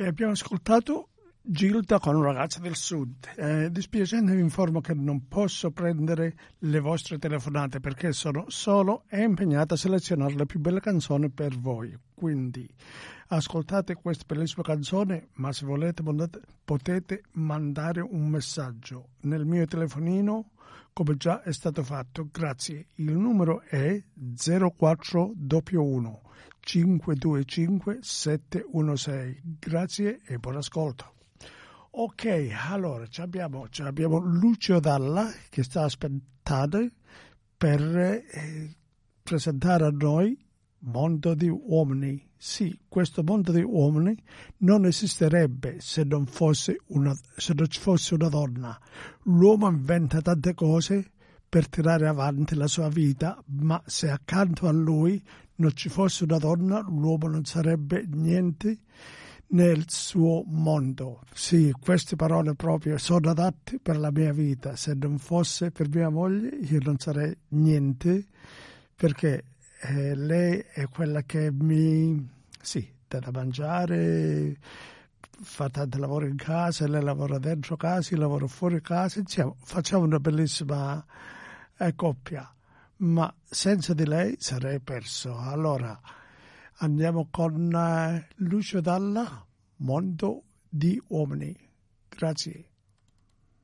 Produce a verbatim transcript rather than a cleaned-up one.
abbiamo ascoltato Gilda con Ragazza del Sud. Eh, dispiacendo vi informo che non posso prendere le vostre telefonate perché sono solo impegnato a selezionare le più belle canzoni per voi. Quindi ascoltate questa bellissima canzone, ma se volete potete mandare un messaggio nel mio telefonino come già è stato fatto. Grazie. Il numero è zero quattro uno uno cinque due cinque sette uno sei. Grazie e buon ascolto. Ok, allora ci abbiamo, ci abbiamo Lucio Dalla che sta aspettando per eh, presentare a noi Mondo di Uomini. Sì, questo mondo di uomini non esisterebbe se non fosse una, se non ci fosse una donna. L'uomo inventa tante cose per tirare avanti la sua vita, ma se accanto a lui non ci fosse una donna, l'uomo non sarebbe niente nel suo mondo. Sì, queste parole proprio sono adatte per la mia vita. Se non fosse per mia moglie io non sarei niente, perché eh, lei è quella che mi sì, dà da mangiare, fa tanto lavoro in casa, lei lavora dentro casa, io lavoro fuori casa, diciamo, facciamo una bellissima eh, coppia, ma senza di lei sarei perso. Allora andiamo con uh, Lucio Dalla, Mondo di Uomini. Grazie.